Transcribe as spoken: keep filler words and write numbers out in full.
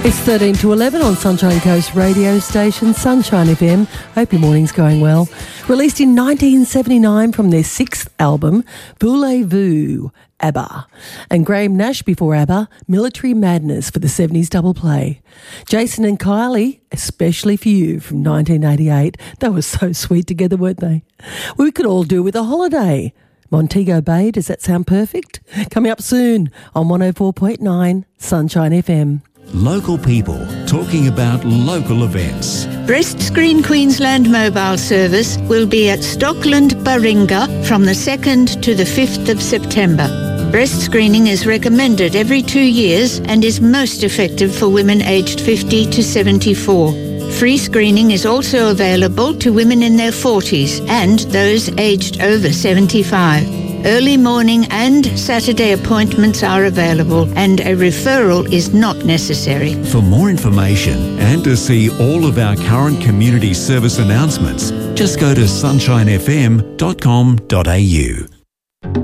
It's thirteen to eleven on Sunshine Coast radio station, Sunshine F M. Hope your morning's going well. Released in nineteen seventy-nine from their sixth album, Voulez-Vous, ABBA. And Graham Nash before ABBA, Military Madness for the seventies double play. Jason and Kylie, especially for you, from nineteen eighty-eight. They were so sweet together, weren't they? We could all do with a holiday. Montego Bay, does that sound perfect? Coming up soon on one oh four point nine Sunshine F M. Local people talking about local events. Breast Screen Queensland mobile service will be at Stockland, Baringa from the second to the fifth of September. Breast screening is recommended every two years and is most effective for women aged fifty to seventy-four. Free screening is also available to women in their forties and those aged over seventy-five. Early morning and Saturday appointments are available and a referral is not necessary. For more information and to see all of our current community service announcements, just go to sunshine f m dot com dot a u.